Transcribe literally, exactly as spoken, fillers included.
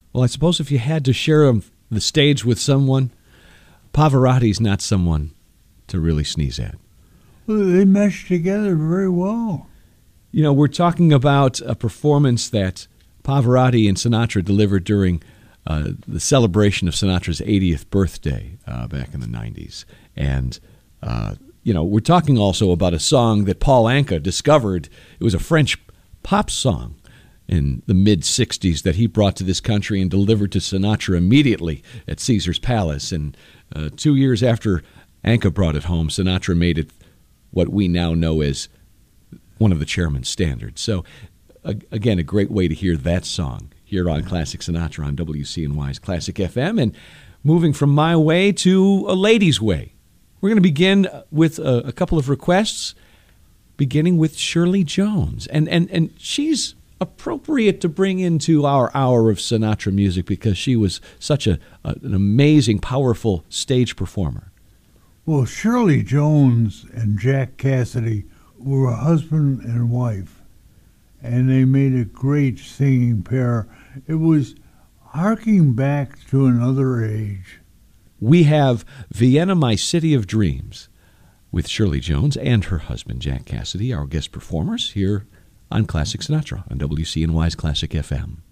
Well, I suppose if you had to share the stage with someone, Pavarotti's not someone to really sneeze at. Well, they mesh together very well. You know, we're talking about a performance that Pavarotti and Sinatra delivered during uh, the celebration of Sinatra's eightieth birthday uh, back in the nineties. And, uh, you know, we're talking also about a song that Paul Anka discovered. It was a French pop song in the mid-sixties that he brought to this country and delivered to Sinatra immediately at Caesar's Palace. And uh, two years after Anka brought it home, Sinatra made it what we now know as one of the chairman's standards. So, uh, again, a great way to hear that song here on Classic Sinatra on W C N Y's Classic F M. And moving from my way to a lady's way. We're going to begin with a, a couple of requests, beginning with Shirley Jones. And, and, and she's appropriate to bring into our hour of Sinatra music because she was such a, a an amazing, powerful stage performer. Well, Shirley Jones and Jack Cassidy were a husband and wife, and they made a great singing pair. It was harking back to another age. We have Vienna, My City of Dreams, with Shirley Jones and her husband, Jack Cassidy, our guest performers here on Classic Sinatra on W C N Y's Classic F M.